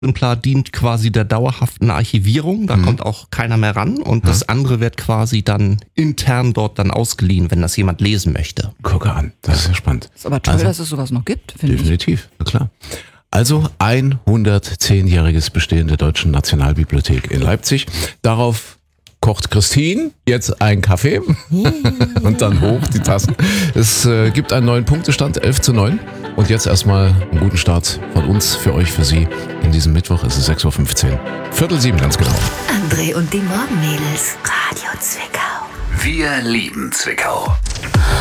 Exemplar dient quasi der dauerhaften Archivierung, da kommt auch keiner mehr ran und das andere wird quasi dann intern dort dann ausgeliehen, wenn das jemand lesen möchte. Gucke an, das ist ja spannend. Ist aber toll, dass es sowas noch gibt, finde ich. Definitiv, na klar. Also 110-jähriges Bestehen der Deutschen Nationalbibliothek in Leipzig. Darauf kocht Christine jetzt einen Kaffee und dann hoch die Tassen. Es gibt einen neuen Punktestand, 11:9. Und jetzt erstmal einen guten Start von uns, für euch, für Sie in diesem Mittwoch. Es ist 6:15 Uhr. 6:45 ganz genau. André und die Morgenmädels. Radio Zwickau. Wir lieben Zwickau.